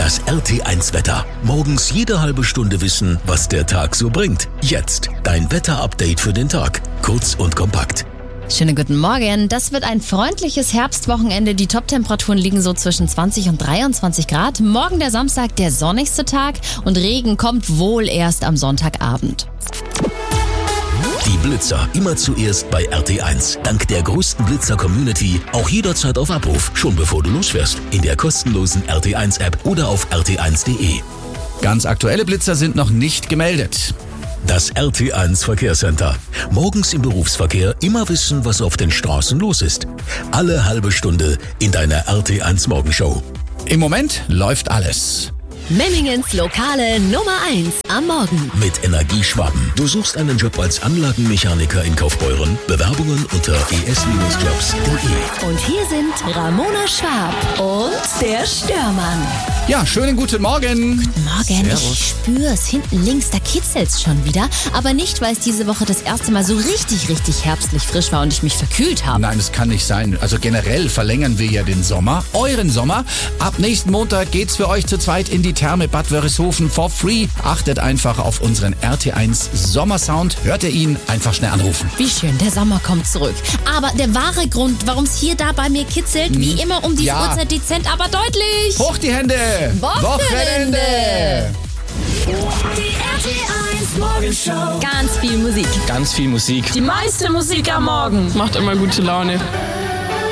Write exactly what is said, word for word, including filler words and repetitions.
Das R T eins Wetter. Morgens jede halbe Stunde wissen, was der Tag so bringt. Jetzt dein Wetterupdate für den Tag. Kurz und kompakt. Schönen guten Morgen. Das wird ein freundliches Herbstwochenende. Die Top-Temperaturen liegen so zwischen zwanzig und dreiundzwanzig Grad. Morgen der Samstag, der sonnigste Tag, und Regen kommt wohl erst am Sonntagabend. Die Blitzer immer zuerst bei R T eins. Dank der größten Blitzer-Community auch jederzeit auf Abruf, schon bevor du losfährst. In der kostenlosen R T eins App oder auf r t eins punkt d e. Ganz aktuelle Blitzer sind noch nicht gemeldet. Das R T eins Verkehrscenter. Morgens im Berufsverkehr immer wissen, was auf den Straßen los ist. Alle halbe Stunde in deiner R T eins Morgenshow. Im Moment läuft alles. Memmingens lokale Nummer eins am Morgen. Mit Energieschwaben. Du suchst einen Job als Anlagenmechaniker in Kaufbeuren? Bewerbungen unter e s jobs punkt d e. Und hier sind Ramona Schwab und der Störmann. Ja, schönen guten Morgen. Guten Morgen. Servus. Ich spür's. Hinten links, da kitzelt's schon wieder. Aber nicht, weil es diese Woche das erste Mal so richtig, richtig herbstlich frisch war und ich mich verkühlt habe. Nein, das kann nicht sein. Also generell verlängern wir ja den Sommer, euren Sommer. Ab nächsten Montag geht's für euch zu zweit in die Therme Bad Wörishofen for free. Achtet einfach auf unseren R T eins Sommersound. Hört ihr ihn? Einfach schnell anrufen. Wie schön, der Sommer kommt zurück. Aber der wahre Grund, warum es hier da bei mir kitzelt, hm. wie immer um diese Ja. Uhrzeit dezent, aber deutlich. Hoch die Hände! Wochenende. Die R T eins Morgenshow. Ganz viel Musik. Ganz viel Musik. Die meiste Musik am Morgen macht immer gute Laune.